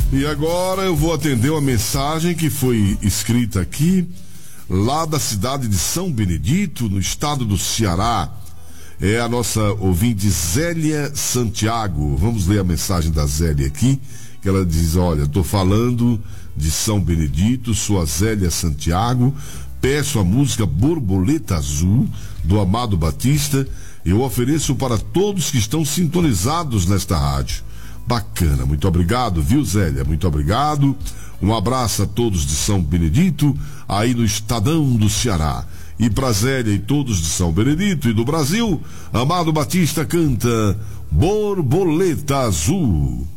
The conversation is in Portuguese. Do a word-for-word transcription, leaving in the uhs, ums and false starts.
E agora eu vou atender uma mensagem que foi escrita aqui, lá da cidade de São Benedito, no estado do Ceará. É a nossa ouvinte Zélia Santiago. Vamos ler a mensagem da Zélia aqui, que ela diz: olha, estou falando de São Benedito, sou a Zélia Santiago, peço a música Borboleta Azul, do Amado Batista, eu ofereço para todos que estão sintonizados nesta rádio. Bacana, muito obrigado, viu, Zélia? Muito obrigado. Um abraço a todos de São Benedito, aí no Estadão do Ceará. E para Zélia e todos de São Benedito e do Brasil, Amado Batista canta Borboleta Azul.